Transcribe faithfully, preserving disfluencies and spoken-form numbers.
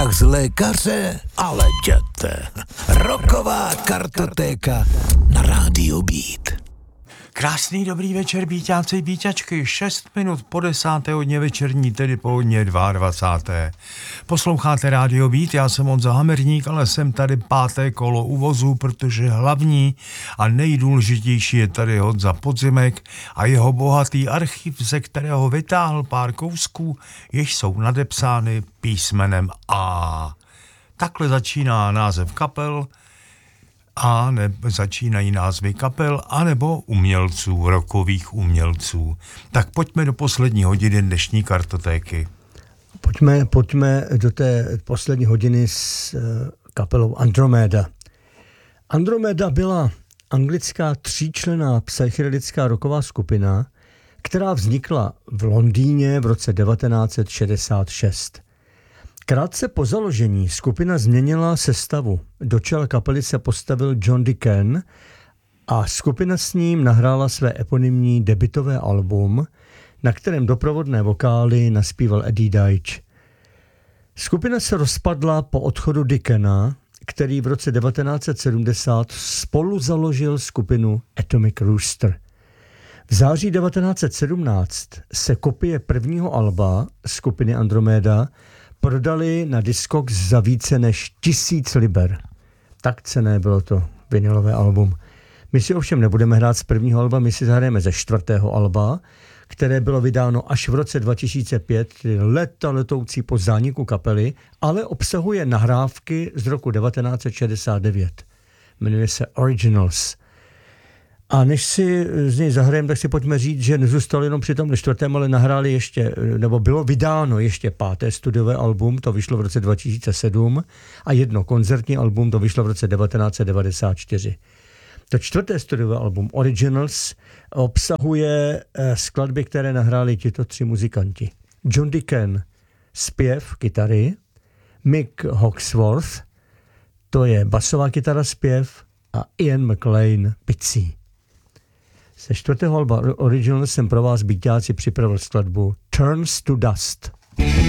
strach z lékaře? Ale jděte. Rocková kartotéka na rádiu Beat. Krásný dobrý večer, Bíťáci, Bíťačky, šest minut po desáté hodně večerní, tedy po hodně dvacáté. Posloucháte rádio Beat, já jsem Honza Hamerník, ale jsem tady páté kolo uvozu, protože hlavní a nejdůležitější je tady Honza Podzimek a jeho bohatý archiv, ze kterého vytáhl pár kousků, jež jsou nadepsány písmenem A. Takhle začíná název kapel, a ne, začínají názvy kapel, anebo umělců, rockových umělců. Tak pojďme do poslední hodiny dnešní kartotéky. Pojďme, pojďme do té poslední hodiny s kapelou Andromeda. Andromeda byla anglická tříčlenná psychedelická rocková skupina, která vznikla v Londýně v roce devatenáct set šedesát šest. Krátce po založení skupina změnila sestavu. Do čela kapely se postavil John Deacon a skupina s ním nahrála své eponymní debutové album, na kterém doprovodné vokály naspíval Eddie Deitch. Skupina se rozpadla po odchodu Deacona, který v roce devatenáct set sedmdesát spolu založil skupinu Atomic Rooster. V září devatenáct set sedmnáct se kopie prvního alba skupiny Andromeda prodali na Discogs za více než tisíc liber. Tak cenné bylo to vinylové album. My si ovšem nebudeme hrát z prvního alba, my si zahrajeme ze čtvrtého alba, které bylo vydáno až v roce dva tisíce pět, leta letoucí po zániku kapely, ale obsahuje nahrávky z roku devatenáct set šedesát devět. Jmenuje se Originals. A než si z něj zahrajeme, tak si pojďme říct, že nezůstali jenom při tom čtvrtém, ale nahráli ještě, nebo bylo vydáno ještě páté studiové album, to vyšlo v roce dva tisíce sedm, a jedno koncertní album, to vyšlo v roce devatenáct set devadesát čtyři. To čtvrté studiové album Originals obsahuje skladby, které nahráli tito tři muzikanti. John Deacon, zpěv, kytary, Mick Hawksworth, to je basová kytara, zpěv, a Ian McLean, bicí. Ze čtvrtého alba Original jsem pro vás, Bíťáci, připravil skladbu Turns to Dust.